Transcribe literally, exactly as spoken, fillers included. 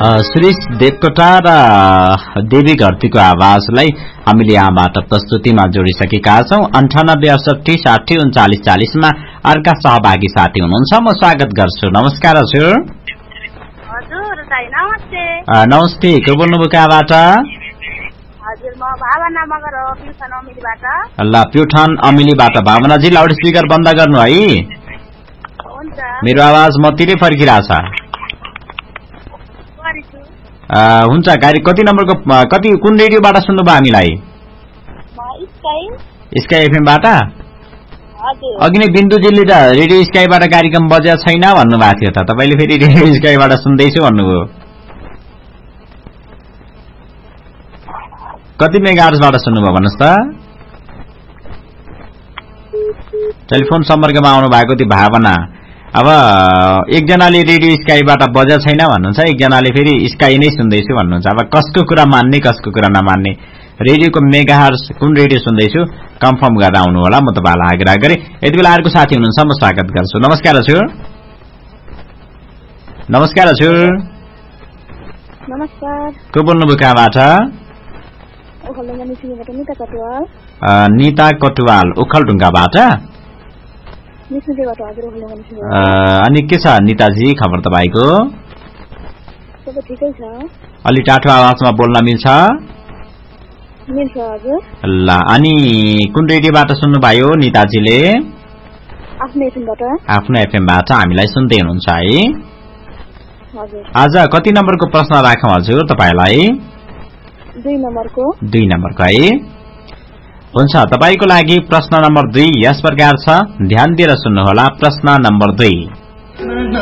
सुरेश देवकोटा र देवी घरतीको आवाजलाई हामीले यहाँबाट प्रस्तुतिमा जोडिसकेका छौं। अन्ठानब्बे अडसठी साठी उन्चालिस चालिसमा अर्का सहभागी साथी हुनुहुन्छ, म स्वागत गर्छु। नमस्कार हजुर। हजुर दाइ नमस्ते। नमस्ते, को बोल्नुभयो कहाँबाट? हजुर म भावना मगर हो, प्युठान अमिलीबाट। ल प्युठान अमिलीबाट भावनाजी, लाउड स्पिकर बन्द गर्नु है। हुन्छ। मेरो आवाज मतिरै फर्किरहेछ। हुन्छ, गाडी कति नम्बरको कति कुन रेडियोबाट सुन्नुभयो हामीलाई? स्काई एफएमबाट। अघि नै बिन्दुजीले त रेडियो स्काईबाट कार्यक्रम बजेको छैन भन्नुभएको थियो त, तपाईँले फेरि रेडियो स्काईबाट सुन्दैछु भन्नुभयो। कति मेगाहर्जबाट सुन्नुभयो भन्नुहोस् त? टेलिफोन सम्पर्कमा आउनु भएको थियो भावना। अब एकजनाले रेडियो स्काईबाट बजेको छैन भन्नुहुन्छ, एकजनाले फेरि स्काई नै सुन्दैछु भन्नुहुन्छ। अब कसको कुरा मान्ने कसको कुरा नमान्ने? रेडियोको मेगाहर्ज कुन रेडियो सुन्दैछु कन्फर्म गरेर आउनु होला, म तपाईँलाई आग्रह गरेँ। यति बेला अर्को साथी हुनुहुन्छ, म स्वागत गर्छु। नमस्कार हजुर। नमस्कार हजुर। नमस्कार। को बोल्नुभयो कहाँबाट? निता कटुवाल उखलढुङ्गाबाट। अनि के छ निताजी खबर तपाईँको? अलि टाठो आवाजमा बोल्न मिल्छ? ल, अनि कुन रेडियोबाट सुन्नुभयो निताजीले? आफ्नो एफएमबाट हामीलाई सुन्दै हुनुहुन्छ है। आज कति नम्बरको प्रश्न राखौं हजुर तपाईँलाई? दुई नम्बरको। दुई नम्बरको है। हुन्छ, तपाईको लागि प्रश्न नम्बर दुई यस प्रकार छ, ध्यान दिएर सुन्नुहोला। प्रश्न नम्बर दुई,